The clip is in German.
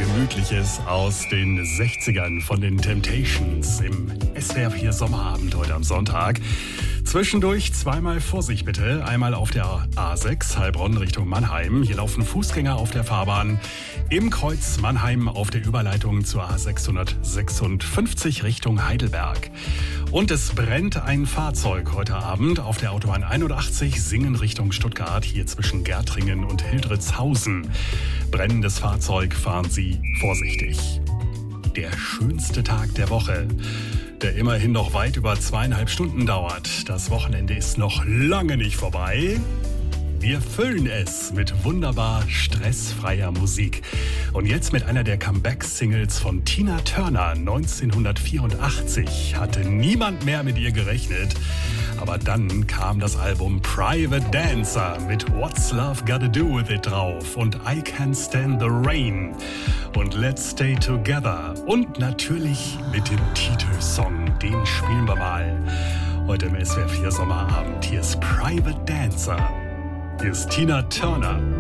Gemütliches aus den 60ern von den Temptations im SWR 4 Sommerabend heute am Sonntag. Zwischendurch zweimal Vorsicht bitte. Einmal auf der A6 Heilbronn Richtung Mannheim. Hier laufen Fußgänger auf der Fahrbahn. Im Kreuz Mannheim auf der Überleitung zur A656 Richtung Heidelberg. Und es brennt ein Fahrzeug heute Abend auf der Autobahn 81 Singen Richtung Stuttgart, hier zwischen Gärtringen und Hildritzhausen. Brennendes Fahrzeug, fahren Sie vorsichtig. Der schönste Tag der Woche, der immerhin noch weit über 2,5 Stunden dauert. Das Wochenende ist noch lange nicht vorbei. Wir füllen es mit wunderbar stressfreier Musik. Und jetzt mit einer der Comeback-Singles von Tina Turner 1984. Hatte niemand mehr mit ihr gerechnet. Aber dann kam das Album Private Dancer mit What's Love Gotta Do With It drauf und I Can't Stand the Rain und Let's Stay Together und natürlich mit dem Titelsong, den spielen wir mal heute im SWR 4 Sommerabend. Hier ist Private Dancer. Hier ist Tina Turner.